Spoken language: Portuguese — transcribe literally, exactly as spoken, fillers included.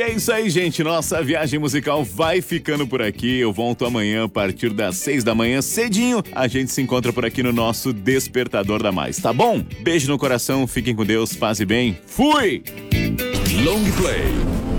E é isso aí, gente. Nossa viagem musical vai ficando por aqui. Eu volto amanhã a partir das seis da manhã, cedinho. A gente se encontra por aqui no nosso Despertador da Mais, tá bom? Beijo no coração, fiquem com Deus, paz e bem. Fui! Long Play.